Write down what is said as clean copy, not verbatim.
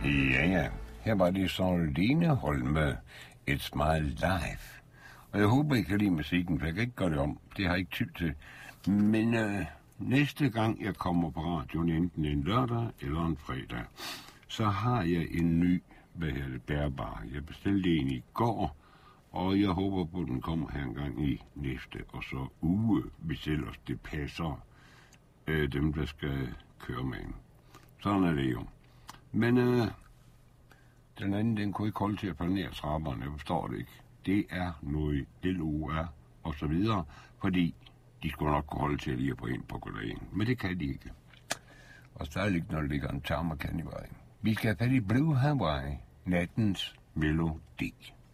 Ja. Her var det så Lene Holme, It's My Life. Og jeg håber, I kan lide musikken, for jeg kan ikke gøre det om. Det har jeg ikke tid til. Men næste gang jeg kommer på radioen, enten en lørdag eller en fredag, så har jeg en ny, bærbar. Jeg bestilte en i går, og jeg håber på, at den kommer her en gang i næste og så uge, hvis ellers det passer dem, der skal køre med en. Sådan er det jo. Men den anden, den kunne ikke holde til at planere trapperne, jeg forstår det ikke. Det er noget LOR og så videre, fordi de skulle nok kunne holde til at lige på en på kodagen. Men det kan de ikke. Og stadig når der ligger en tarmerkan i vejen. Vi skal have fat i Blue Hawaii, nattens melodi.